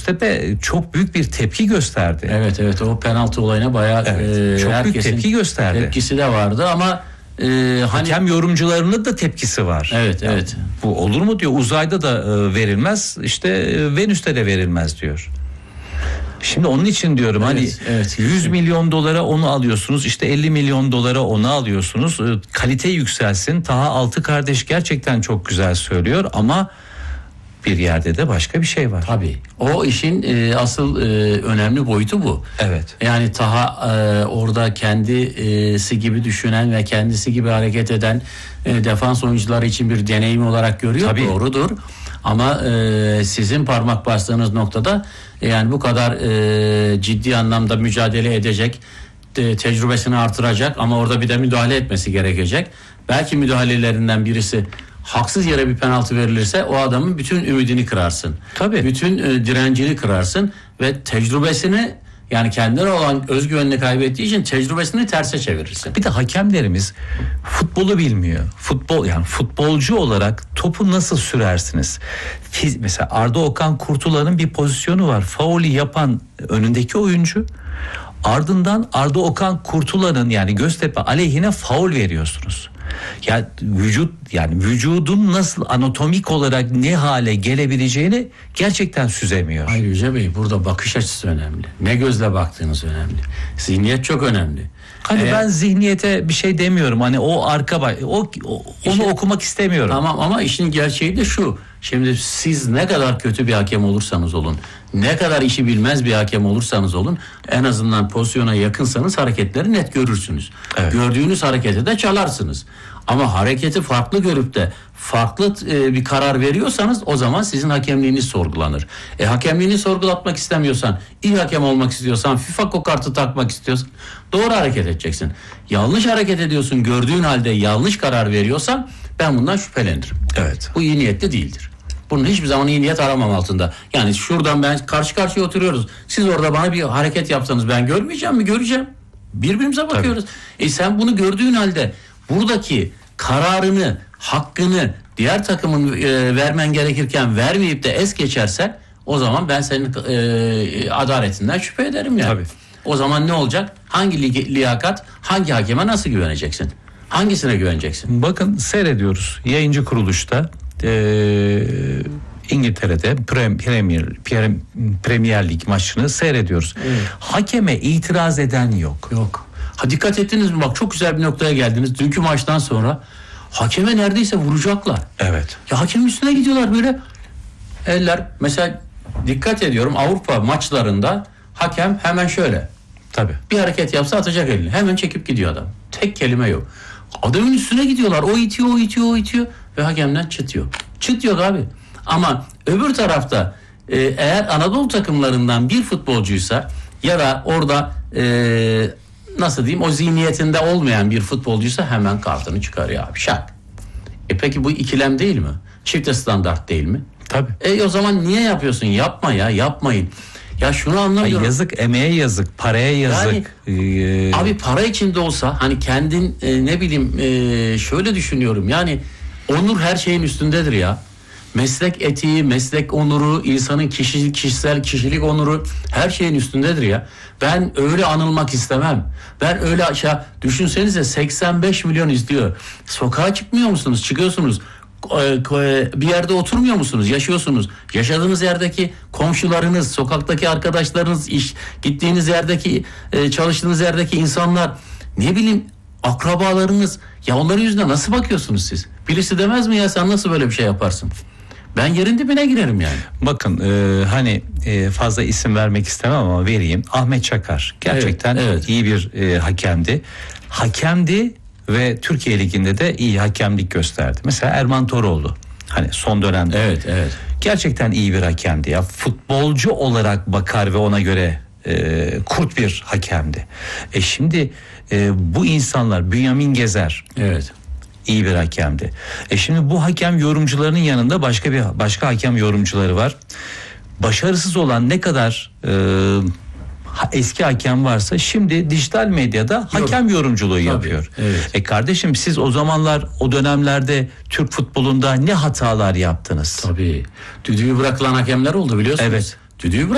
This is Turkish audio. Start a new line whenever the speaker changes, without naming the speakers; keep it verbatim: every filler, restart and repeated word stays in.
Göztepe çok büyük bir tepki gösterdi.
Evet evet o penaltı olayına bayağı
evet,
e,
çok büyük tepki gösterdi.
Tepkisi de vardı ama e, hani...
hakem yorumcularının da tepkisi var.
Evet yani, evet.
Bu olur mu diyor, uzayda da e, verilmez, işte e, Venüs'te de verilmez diyor. Şimdi onun için diyorum evet, hani evet, yüz milyon dolara onu alıyorsunuz, işte elli milyon dolara onu alıyorsunuz, kalite yükselsin. Taha altı kardeş gerçekten çok güzel söylüyor ama bir yerde de başka bir şey var.
Tabii. O işin e, asıl e, önemli boyutu bu.
Evet.
Yani Taha e, orada kendisi gibi düşünen ve kendisi gibi hareket eden e, defans oyuncuları için bir deneyim olarak görüyor. Tabii. Doğrudur. Ama e, sizin parmak bastığınız noktada e, yani bu kadar e, ciddi anlamda mücadele edecek, e, tecrübesini artıracak ama orada bir de müdahale etmesi gerekecek. Belki müdahalelerinden birisi haksız yere bir penaltı verilirse o adamın bütün ümidini kırarsın.
Tabii.
Bütün e, direncini kırarsın ve tecrübesini, yani kendine olan özgüvenini kaybettiği için tecrübesini terse çevirirsin.
Bir de hakemlerimiz futbolu bilmiyor. Futbol, yani futbolcu olarak topu nasıl sürersiniz? Fiz, mesela Arda Okan Kurtulan'ın bir pozisyonu var. Faulü yapan önündeki oyuncu. Ardından Arda Okan Kurtulan'ın, yani Göztepe aleyhine faul veriyorsunuz. Ya vücut, yani vücudun nasıl anatomik olarak ne hale gelebileceğini gerçekten süzemiyor.
Hayır Yüce Bey, burada bakış açısı önemli. Ne gözle baktığınız önemli. Zihniyet çok önemli.
Hani ee, ben zihniyete bir şey demiyorum. Hani o arka bay, o, o onu işte, okumak istemiyorum.
Tamam ama işin gerçeği de şu. Şimdi siz ne kadar kötü bir hakem olursanız olun, ne kadar işi bilmez bir hakem olursanız olun, en azından pozisyona yakınsanız hareketleri net görürsünüz. Evet. Gördüğünüz harekete de çalarsınız. Ama hareketi farklı görüp de farklı e, bir karar veriyorsanız o zaman sizin hakemliğiniz sorgulanır. E hakemliğini sorgulatmak istemiyorsan, iyi hakem olmak istiyorsan, FIFA kokartı takmak istiyorsan doğru hareket edeceksin. Yanlış hareket ediyorsun, gördüğün halde yanlış karar veriyorsan ben bundan şüphelenirim.
Evet.
Bu iyi niyetli değildir. Bunun hiçbir zaman iyi niyet aramam altında. Yani şuradan ben karşı karşıya oturuyoruz. Siz orada bana bir hareket yapsanız ben görmeyeceğim mi? Göreceğim. Birbirimize bakıyoruz. Tabii. E sen bunu gördüğün halde buradaki kararını, hakkını diğer takımın e, vermen gerekirken vermeyip de es geçersen o zaman ben senin e, adaletinden şüphe ederim yani. Tabii. O zaman ne olacak? Hangi li- liyakat, hangi hakeme nasıl güveneceksin? Hangisine güveneceksin?
Bakın seyrediyoruz. Yayıncı kuruluşta Ee, İngiltere'de Premier, Premier, Premier Lig maçını seyrediyoruz. Evet. Hakeme itiraz eden yok.
Yok. Ha, dikkat ettiniz mi? Bak çok güzel bir noktaya geldiniz. Dünkü maçtan sonra hakeme neredeyse vuracaklar.
Evet.
Ya hakemin üstüne gidiyorlar böyle. Eller mesela, dikkat ediyorum Avrupa maçlarında hakem hemen şöyle.
Tabii.
Bir hareket yapsa atacak elini. Hemen çekip gidiyor adam. Tek kelime yok. Adamın üstüne gidiyorlar. O itiyor, o itiyor, o itiyor. Ve hakemden çıt yok. Çıt yok abi. Ama öbür tarafta e, eğer Anadolu takımlarından bir futbolcuysa ya da orada e, nasıl diyeyim o zihniyetinde olmayan bir futbolcuysa hemen kartını çıkarıyor abi. Şak. E peki bu ikilem değil mi? Çifte standart değil mi?
Tabii.
E o zaman niye yapıyorsun? Yapma ya, yapmayın. Ya şunu anlamıyorum.
Ay yazık, emeğe yazık, paraya yazık.
Yani, ee... Abi para içinde olsa hani kendin e, ne bileyim e, şöyle düşünüyorum. Yani onur her şeyin üstündedir ya. Meslek etiği, meslek onuru, insanın kişilik, kişisel kişilik onuru her şeyin üstündedir ya. Ben öyle anılmak istemem. Ben öyle aşağı, düşünsenize seksen beş milyon izliyor. Sokağa çıkmıyor musunuz? Çıkıyorsunuz. Bir yerde oturmuyor musunuz? Yaşıyorsunuz. Yaşadığınız yerdeki komşularınız, sokaktaki arkadaşlarınız, iş gittiğiniz yerdeki, çalıştığınız yerdeki insanlar, ne bileyim akrabalarınız, ya onların yüzüne nasıl bakıyorsunuz siz? Birisi demez mi ya sen nasıl böyle bir şey yaparsın? Ben yerin dibine girerim yani.
Bakın e, hani e, fazla isim vermek istemem ama vereyim. Ahmet Çakar gerçekten evet, evet. iyi bir e, hakemdi. Hakemdi ve Türkiye Ligi'nde de iyi hakemlik gösterdi. Mesela Erman Toroğlu, hani son dönemde.
Evet, evet.
Gerçekten iyi bir hakemdi ya. Futbolcu olarak bakar ve ona göre e, kurt bir hakemdi. E şimdi e, bu insanlar, Bünyamin Gezer.
Evet.
İyi bir hakemdi. E şimdi bu hakem yorumcularının yanında başka bir başka hakem yorumcuları var. Başarısız olan ne kadar e, eski hakem varsa şimdi dijital medyada hakem Yorum. yorumculuğu Tabii, yapıyor.
Evet.
E kardeşim siz o zamanlar, o dönemlerde Türk futbolunda ne hatalar yaptınız?
Tabii. Düdüğü bırakılan hakemler oldu biliyorsunuz.
Evet.
Düdüğü bırak